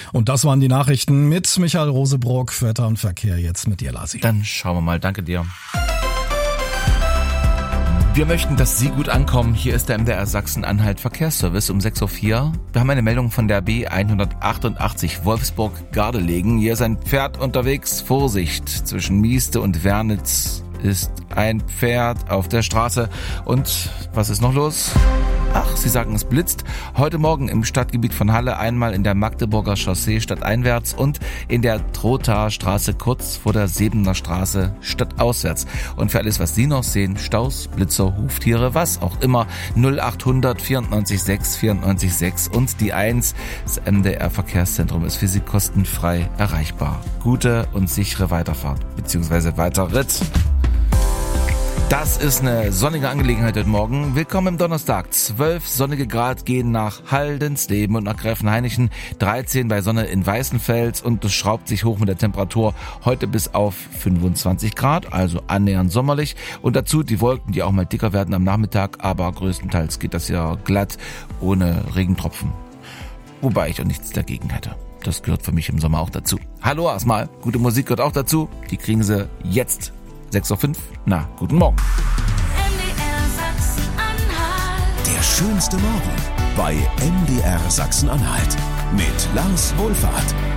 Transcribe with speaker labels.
Speaker 1: Und das waren die Nachrichten mit Michael Rosebrock. Wetter und Verkehr jetzt mit dir, Lasi.
Speaker 2: Dann schauen wir mal. Danke dir. Wir möchten, dass Sie gut ankommen. Hier ist der MDR Sachsen-Anhalt Verkehrsservice um 6.04 Uhr. Wir haben eine Meldung von der B188 Wolfsburg-Gardelegen. Hier ist ein Pferd unterwegs. Vorsicht, zwischen Mieste und Wernitz ist ein Pferd auf der Straße. Und was ist noch los? Ach, Sie sagen, es blitzt. Heute Morgen im Stadtgebiet von Halle einmal in der Magdeburger Chaussee stadteinwärts und in der Trothaer Straße kurz vor der Sebener Straße stadtauswärts. Und für alles, was Sie noch sehen, Staus, Blitzer, Huftiere, was auch immer, 0800 94 6 94 6 und die 1. Das MDR Verkehrszentrum ist für Sie kostenfrei erreichbar. Gute und sichere Weiterfahrt bzw. Weiterritt. Das ist eine sonnige Angelegenheit heute Morgen. Willkommen im Donnerstag. 12 sonnige Grad gehen nach Haldensleben und nach Gräfenhainichen. 13 bei Sonne in Weißenfels und es schraubt sich hoch mit der Temperatur heute bis auf 25 Grad, also annähernd sommerlich. Und dazu die Wolken, die auch mal dicker werden am Nachmittag, aber größtenteils geht das ja glatt, ohne Regentropfen. Wobei ich auch nichts dagegen hätte. Das gehört für mich im Sommer auch dazu. Hallo erstmal, gute Musik gehört auch dazu. Die kriegen Sie jetzt. 6.05 Uhr. Na, guten Morgen.
Speaker 3: MDR Sachsen-Anhalt.
Speaker 4: Der schönste Morgen bei MDR Sachsen-Anhalt mit Lars Wohlfahrt.